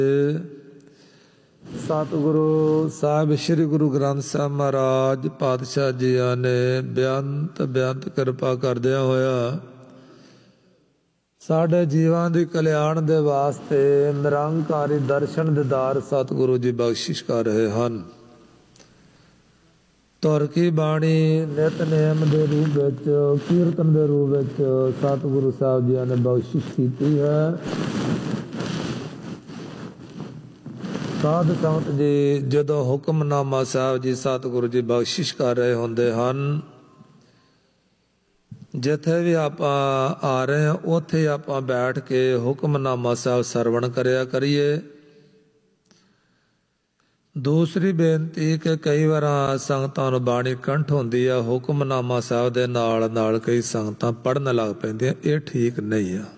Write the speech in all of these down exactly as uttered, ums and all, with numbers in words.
ਸਤਿਗੁਰੂ ਸਾਹਿਬ ਸ੍ਰੀ ਗੁਰੂ ਗ੍ਰੰਥ ਸਾਹਿਬ ਮਹਾਰਾਜ ਪਾਤਸ਼ਾਹ ਜੀਆਂ ਨੇ ਬੇਅੰਤ ਬੇਅੰਤ ਕਿਰਪਾ ਕਰਦਿਆਂ ਹੋਇਆ ਸਾਡੇ ਜੀਵਾਂ ਦੀ ਕਲਿਆਣ ਦੇ ਵਾਸਤੇ ਨਿਰੰਕਾਰੀ ਦਰਸ਼ਨ ਦੀਦਾਰ ਸਤਿਗੁਰੂ ਜੀ ਬਖਸ਼ਿਸ਼ ਕਰ ਰਹੇ ਹਨ। ਤੁਰ ਕੀ ਬਾਣੀ ਨਿਤਨੇਮ ਦੇ ਰੂਪ ਵਿੱਚ ਕੀਰਤਨ ਦੇ ਰੂਪ ਵਿੱਚ ਸਤਿਗੁਰੂ ਸਾਹਿਬ ਜੀਆਂ ਨੇ ਬਖਸ਼ਿਸ਼ ਕੀਤੀ ਹੈ। ਸਾਧ ਸੰਗਤ ਜੀ ਜਦੋਂ ਹੁਕਮਨਾਮਾ ਸਾਹਿਬ ਜੀ ਸਤਿਗੁਰੂ ਜੀ ਬਖਸ਼ਿਸ਼ ਕਰ ਰਹੇ ਹੁੰਦੇ ਹਨ, ਜਿੱਥੇ ਵੀ ਆਪਾਂ ਆ ਰਹੇ ਹਾਂ ਉੱਥੇ ਆਪਾਂ ਬੈਠ ਕੇ ਹੁਕਮਨਾਮਾ ਸਾਹਿਬ ਸਰਵਣ ਕਰਿਆ ਕਰੀਏ। ਦੂਸਰੀ ਬੇਨਤੀ ਕਿ ਕਈ ਵਾਰ ਸੰਗਤਾਂ ਨੂੰ ਬਾਣੀ ਕੰਠ ਹੁੰਦੀ ਆ, ਹੁਕਮਨਾਮਾ ਸਾਹਿਬ ਦੇ ਨਾਲ ਨਾਲ ਕਈ ਸੰਗਤਾਂ ਪੜ੍ਹਨ ਲੱਗ ਪੈਂਦੀਆਂ, ਇਹ ਠੀਕ ਨਹੀਂ ਆ।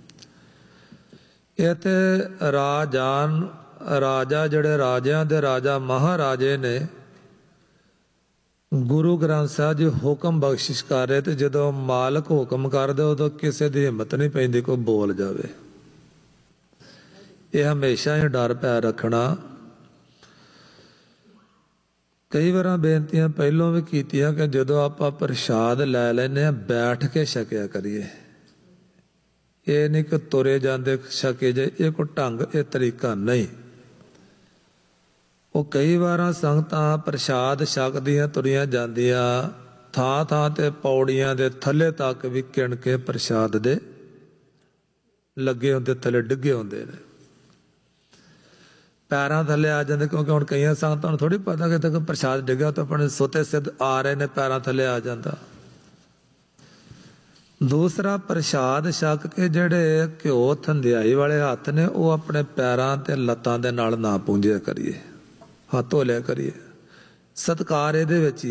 ਇਹ ਤੇ ਰਾਜਾਨ ਰਾਜਾ ਜਿਹੜੇ ਰਾਜਿਆਂ ਦੇ ਰਾਜਾ ਮਹਾਰਾਜੇ ਨੇ ਗੁਰੂ ਗ੍ਰੰਥ ਸਾਹਿਬ ਜੀ ਹੁਕਮ ਬਖਸ਼ਿਸ਼ ਕਰ ਰਹੇ, ਤੇ ਜਦੋਂ ਮਾਲਕ ਹੁਕਮ ਕਰਦੇ ਉਦੋਂ ਕਿਸੇ ਦੀ ਹਿੰਮਤ ਨਹੀਂ ਪੈਂਦੀ ਕੋਈ ਬੋਲ ਜਾਵੇ। ਇਹ ਹਮੇਸ਼ਾ ਹੀ ਡਰ ਪੈ ਰੱਖਣਾ। ਕਈ ਵਾਰਾਂ ਬੇਨਤੀਆਂ ਪਹਿਲੋਂ ਵੀ ਕੀਤੀਆਂ ਕਿ ਜਦੋਂ ਆਪਾਂ ਪ੍ਰਸ਼ਾਦ ਲੈ ਲੈਂਦੇ ਹਾਂ ਬੈਠ ਕੇ ਛਕਿਆ ਕਰੀਏ। ਇਹ ਨਹੀਂ ਕਿ ਤੁਰੇ ਜਾਂਦੇ ਛਕੇ ਜੇ, ਇਹ ਕੋਈ ਢੰਗ ਇਹ ਤਰੀਕਾ ਨਹੀਂ। ਉਹ ਕਈ ਵਾਰਾਂ ਸੰਗਤਾਂ ਪ੍ਰਸ਼ਾਦ ਛਕਦੀਆਂ ਤੁਰੀਆਂ ਜਾਂਦੀਆਂ, ਥਾਂ ਥਾਂ ਤੇ ਪੌੜੀਆਂ ਦੇ ਥੱਲੇ ਤੱਕ ਵੀ ਕਿਣ ਕੇ ਪ੍ਰਸ਼ਾਦ ਦੇ ਲੱਗੇ ਹੁੰਦੇ, ਥੱਲੇ ਡਿੱਗੇ ਹੁੰਦੇ ਨੇ, ਪੈਰਾਂ ਥੱਲੇ ਆ ਜਾਂਦੇ। ਕਿਉਂਕਿ ਹੁਣ ਕਈਆਂ ਸੰਗਤਾਂ ਨੂੰ ਥੋੜ੍ਹੀ ਪਤਾ ਕਿ ਤੱਕ ਪ੍ਰਸ਼ਾਦ ਡਿੱਗਾ ਤਾਂ ਆਪਣੇ ਸੁੱਤੇ ਸਿੱਧ ਆ ਰਹੇ ਨੇ, ਪੈਰਾਂ ਥੱਲੇ ਆ ਜਾਂਦਾ। ਦੂਸਰਾ, ਪ੍ਰਸ਼ਾਦ ਛਕ ਕੇ ਜਿਹੜੇ ਘਿਓ ਥੰਧਿਆਈ ਵਾਲੇ ਹੱਥ ਨੇ ਉਹ ਆਪਣੇ ਪੈਰਾਂ ਤੇ ਲੱਤਾਂ ਦੇ ਨਾਲ ਨਾ ਪੂੰਝਿਆ ਕਰੀਏ, ਹੱਥ ਧੋ ਲਿਆ ਕਰੀਏ। ਸਤਿਕਾਰ ਇਹਦੇ ਵਿੱਚ ਹੀ